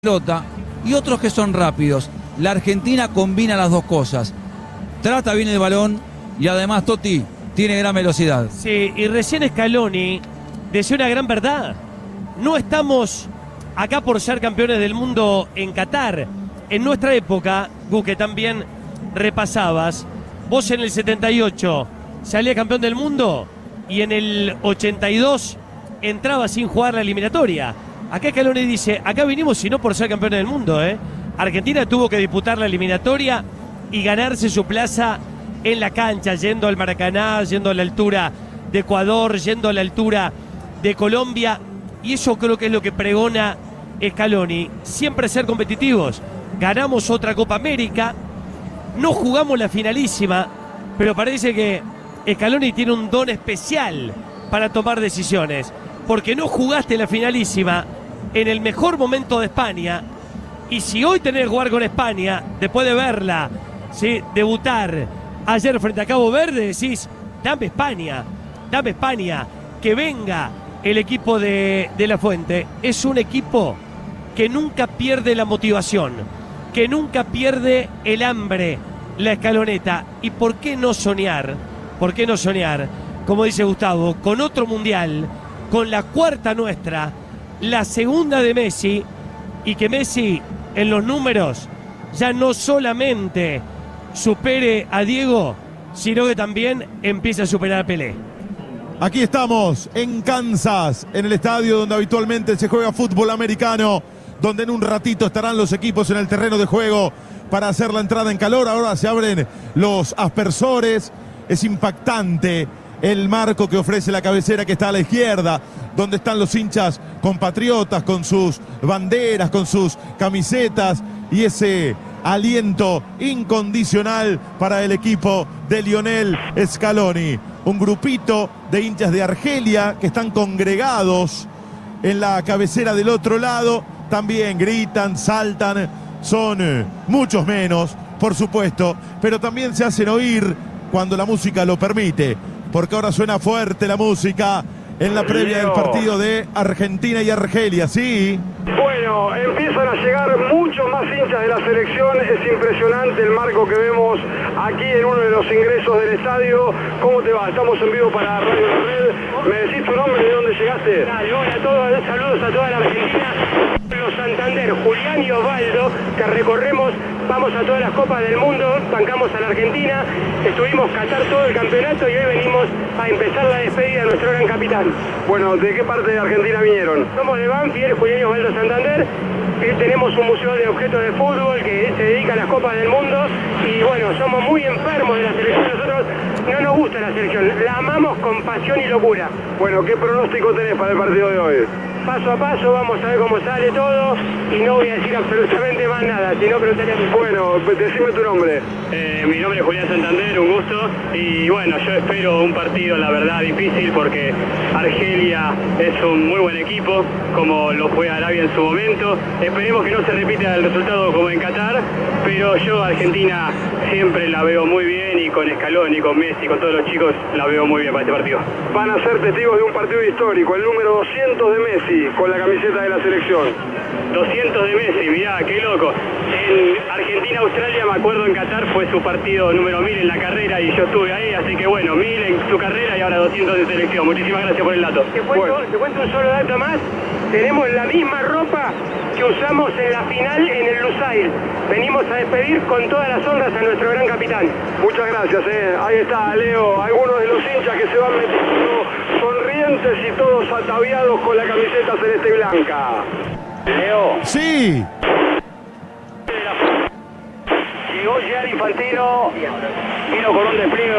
pelota y otros que son rápidos. La Argentina combina las dos cosas. Trata bien el balón y además Totti tiene gran velocidad. Sí, y recién Scaloni decía una gran verdad. No estamos acá por ser campeones del mundo en Qatar. En nuestra época, Gu, que también repasabas, vos en el 78 salías campeón del mundo y en el 82 entrabas sin jugar la eliminatoria. Acá Scaloni dice, acá vinimos y no por ser campeones del mundo, ¿eh? Argentina tuvo que disputar la eliminatoria y ganarse su plaza en la cancha, yendo al Maracaná, yendo a la altura de Ecuador, yendo a la altura de Colombia. Y eso creo que es lo que pregona Scaloni. Siempre ser competitivos. Ganamos otra Copa América, no jugamos la finalísima, pero parece que Scaloni tiene un don especial para tomar decisiones. Porque no jugaste la finalísima en el mejor momento de España. Y si hoy tenés que jugar con España, después de verla, ¿sí?, debutar ayer frente a Cabo Verde, decís, dame España, que venga el equipo de La Fuente. Es un equipo que nunca pierde la motivación, que nunca pierde el hambre, la escaloneta. ¿Y por qué no soñar? ¿Por qué no soñar? Como dice Gustavo, con otro mundial, con la cuarta nuestra, la segunda de Messi, y que Messi en los números ya no solamente supere a Diego, sino que también empiece a superar a Pelé. Aquí estamos en Kansas, en el estadio donde habitualmente se juega fútbol americano, donde en un ratito estarán los equipos en el terreno de juego para hacer la entrada en calor. Ahora se abren los aspersores, es impactante el marco que ofrece la cabecera que está a la izquierda, donde están los hinchas compatriotas con sus banderas, con sus camisetas y ese aliento incondicional para el equipo de Lionel Scaloni. Un grupito de hinchas de Argelia que están congregados en la cabecera del otro lado, también gritan, saltan, son muchos menos, por supuesto, pero también se hacen oír cuando la música lo permite, porque ahora suena fuerte la música en la previa del partido de Argentina y Argelia, ¿sí? Bueno, empiezan a llegar muchos más hinchas de la selección. Es impresionante el marco que vemos aquí en uno de los ingresos del estadio. ¿Cómo te va? Estamos en vivo para Radio La Red. ¿Me decís tu nombre y de dónde llegaste? Dale, hola a todos, saludos a toda la Argentina. Los Santander, Julián y Osvaldo, que recorremos, vamos a todas las copas del mundo, bancamos a la Argentina, estuvimos Qatar todo el campeonato y hoy venimos a empezar la despedida de nuestro gran capitán. Bueno, ¿de qué parte de Argentina vinieron? Somos de Banfield, Julián y Osvaldo Santander. Tenemos un museo de objetos de fútbol que se dedica a las copas del mundo y bueno, somos muy enfermos de la selección. Nosotros no nos gusta la selección, la amamos con pasión y locura. Bueno, ¿qué pronóstico tenés para el partido de hoy? Paso a paso vamos a ver cómo sale todo y no voy a decir absolutamente más nada, sino preguntaría a mi... Bueno, decime tu nombre. Mi nombre es Julián Santander, un gusto. Y bueno, yo espero un partido, la verdad, difícil porque Argelia es un muy buen equipo, como lo fue Arabia en su momento. Esperemos que no se repita el resultado como en Qatar, pero yo Argentina siempre la veo muy bien y con Scaloni, con Messi, con todos los chicos la veo muy bien para este partido. Van a ser testigos de un partido histórico, el número 200 de Messi con la camiseta de la selección. 200 de Messi, mirá, qué loco. En Argentina-Australia, me acuerdo, en Qatar fue su partido número 1000 en la carrera y yo estuve ahí, así que bueno, 1000 en su carrera y ahora 200 de selección. Muchísimas gracias por el dato. Te cuento un solo dato más. Tenemos la misma ropa que usamos en la final en el Lusail. Venimos a despedir con todas las honras a nuestro gran capitán. Muchas gracias, Ahí está, Leo, algunos de los hinchas que se van metiendo sonrientes y todos ataviados con la camiseta celeste y blanca. Leo. Sí. Llegó Gianni Infantino, vino con un despliegue.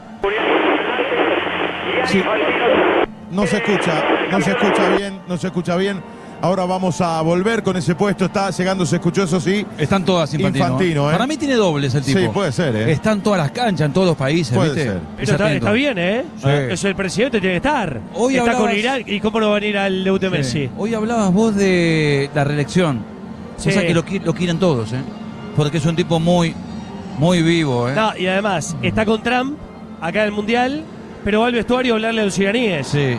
Sí. No se escucha bien. Ahora vamos a volver con ese puesto. Está llegando, se escuchó, eso sí. Están todas Infantino, ¿eh? Para mí tiene dobles el tipo. Sí, puede ser, ¿eh? Están todas las canchas en todos los países, Puede ¿viste? ser. Pero está bien, ¿eh? Sí. Es el presidente, tiene que estar. Hoy está hablabas... con Irán y cómo no va a ir al debut de Messi. Hoy hablabas vos de la reelección. Sí. O sea que lo quieren todos, ¿eh? Porque es un tipo muy, muy vivo, ¿eh? No, y además, está con Trump acá en el Mundial, pero va al vestuario a hablarle a los iraníes. Sí.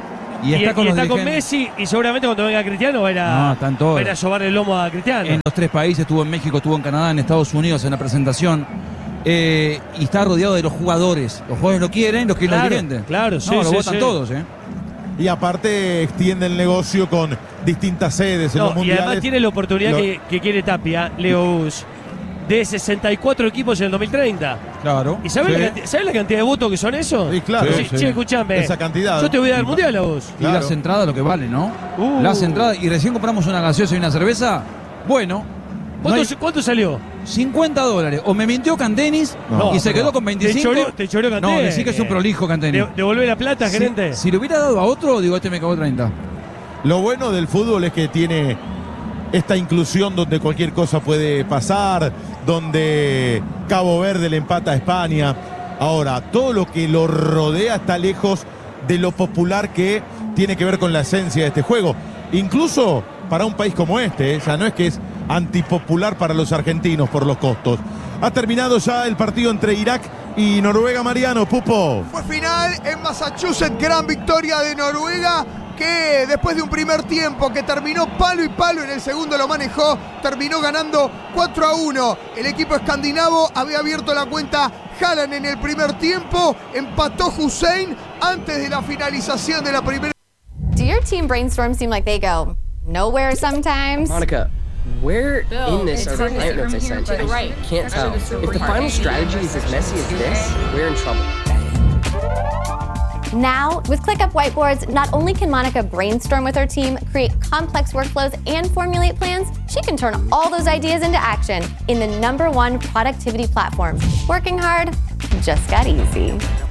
Y está con, Messi, y seguramente cuando venga Cristiano va a ir a sobar el lomo a Cristiano. En los 3 países, estuvo en México, estuvo en Canadá, en Estados Unidos en la presentación. Y está rodeado de los jugadores. Los jugadores lo quieren, los que lo quieren. Claro, sí. Lo votan todos, Y aparte extiende el negocio con distintas sedes en los mundiales. Y además tiene la oportunidad que quiere Tapia, Leo Bus, de 64 equipos en el 2030. Claro. ¿Y sabes la cantidad de votos que son esos? Sí, claro. Che, escuchame. Esa cantidad. Yo te voy a dar el mundial a vos. Y las entradas lo que vale, ¿no? Las entradas. Y recién compramos una gaseosa y una cerveza. Bueno. ¿Cuánto salió? $50. O me mintió Cantenis y se quedó con 25. Te choreó Cantenis. No, decí que es un prolijo Cantenis. Devolvé la plata, gerente. Si le hubiera dado a otro, digo, me cagó 30. Lo bueno del fútbol es que tiene esta inclusión donde cualquier cosa puede pasar, donde Cabo Verde le empata a España. Ahora, todo lo que lo rodea está lejos de lo popular que tiene que ver con la esencia de este juego. Incluso para un país como este, ya no es que es antipopular para los argentinos por los costos. Ha terminado ya el partido entre Irak y Noruega. Mariano, Pupo. Fue final en Massachusetts, gran victoria de Noruega, que después de un primer tiempo que terminó palo y palo, en el segundo lo manejó, terminó ganando 4-1. El equipo escandinavo había abierto la cuenta Haaland en el primer tiempo, empató Hussein antes de la finalización de la primera. Do your team brainstorms seem like they go nowhere sometimes? Monica, where in this are the plant notes I sent you? I can't tell. If the final strategy is as messy as this, we're in trouble. Now, with ClickUp Whiteboards, not only can Monica brainstorm with her team, create complex workflows, and formulate plans, she can turn all those ideas into action in the #1 productivity platform. Working hard just got easy.